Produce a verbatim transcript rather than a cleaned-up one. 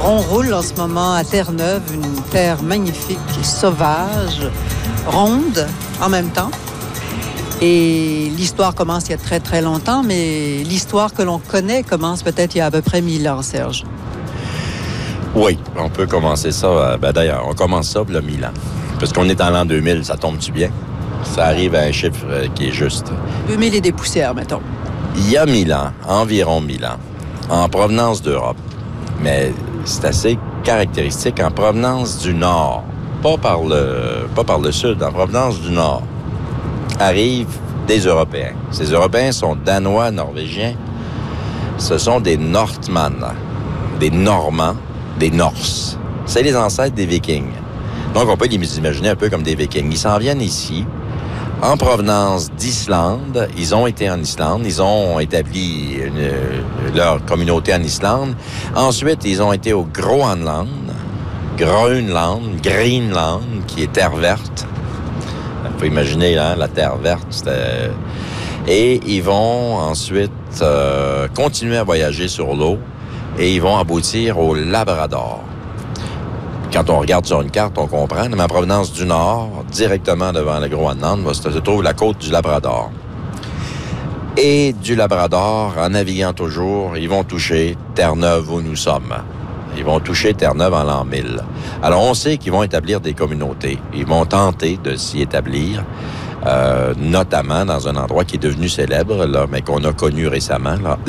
On roule en ce moment à Terre-Neuve, une terre magnifique, sauvage, ronde en même temps. Et l'histoire commence il y a très, très longtemps, mais l'histoire que l'on connaît commence peut-être il y a à peu près mille ans, Serge. Oui, on peut commencer ça. Ben d'ailleurs, on commence ça, là, mille ans. Parce qu'on est en l'an deux mille, ça tombe-tu bien? Ça arrive à un chiffre qui est juste. deux mille et des poussières, mettons. Il y a mille ans, environ mille ans, en provenance d'Europe, mais c'est assez caractéristique, en provenance du Nord, pas par le, pas par le Sud, en provenance du Nord, arrivent des Européens. Ces Européens sont danois, norvégiens. Ce sont des Northmen, des Normands, des Norses. C'est les ancêtres des Vikings. Donc, on peut les imaginer un peu comme des Vikings. Ils s'en viennent ici, en provenance d'Islande. Ils ont été en Islande. Ils ont établi une, leur communauté en Islande. Ensuite, ils ont été au Groenland, Groenland, Greenland, qui est terre verte. Il faut imaginer, hein, la terre verte. C'était... Et ils vont ensuite euh, continuer à voyager sur l'eau et ils vont aboutir au Labrador. Quand on regarde sur une carte, on comprend, mais en provenance du nord, directement devant le Groenland, se trouve la côte du Labrador. Et du Labrador, en naviguant toujours, ils vont toucher Terre-Neuve où nous sommes. Ils vont toucher Terre-Neuve en l'an mille. Alors, on sait qu'ils vont établir des communautés. Ils vont tenter de s'y établir, euh, notamment dans un endroit qui est devenu célèbre, là, mais qu'on a connu récemment, là,